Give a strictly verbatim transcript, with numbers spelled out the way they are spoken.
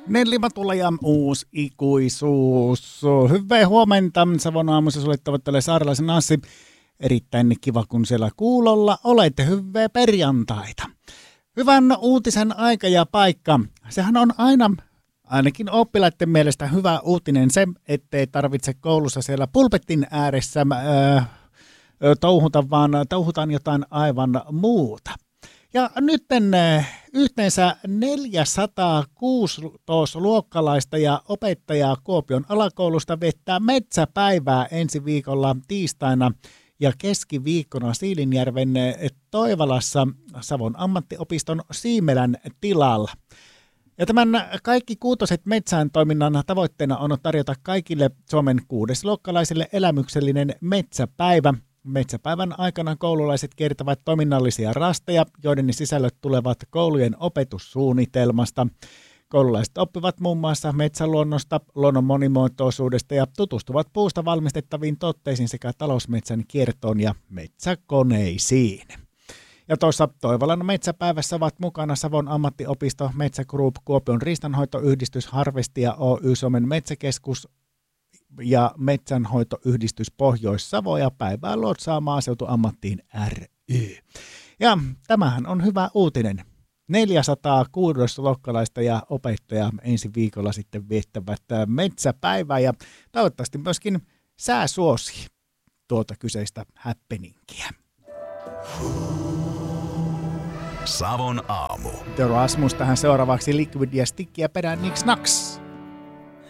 Nellimatula ja uusi ikuisuus. Hyvää huomenta. Savon aamussa sulle tavoittelee Saarelaisen Anssi. Erittäin kiva, kun siellä kuulolla olette. Hyvää perjantaita. Hyvän uutisen aika ja paikka. Sehän on aina, ainakin oppilaiden mielestä hyvä uutinen se, ettei tarvitse koulussa siellä pulpetin ääressä äh, touhuta, vaan touhutaan jotain aivan muuta. Ja nyt yhteensä neljäsataakuusitoista luokkalaista ja opettajaa Kuopion alakoulusta vettää metsäpäivää ensi viikolla tiistaina ja keskiviikkona Siilinjärven Toivalassa Savon ammattiopiston Siimelän tilalla. Ja tämän Kaikki kuutoset metsään toiminnan tavoitteena on tarjota kaikille Suomen kuudesluokkalaisille elämyksellinen metsäpäivä. Metsäpäivän aikana koululaiset kiertävät toiminnallisia rasteja, joiden sisällöt tulevat koulujen opetussuunnitelmasta. Koululaiset oppivat muun muassa metsäluonnosta, luonnon monimuotoisuudesta ja tutustuvat puusta valmistettaviin tuotteisiin sekä talousmetsän kiertoon ja metsäkoneisiin. Ja tuossa Toivalan metsäpäivässä ovat mukana Savon ammattiopisto, Metsä Group, Kuopion riistanhoitoyhdistys, Harvestia Oy, Suomen metsäkeskus ja Metsänhoitoyhdistys Pohjois-Savo ja päivää luotsaa Maaseutuammattiin ry. Ja tämähän on hyvä uutinen. neljäsataakuusi luokkalaista ja opettajaa ensi viikolla sitten viettävät metsäpäivää ja toivottavasti myöskin sää suosii tuota kyseistä happeningia. Savon aamu. Tero Asmus tähän seuraavaksi Liquid ja Stick ja perään Nix Naks.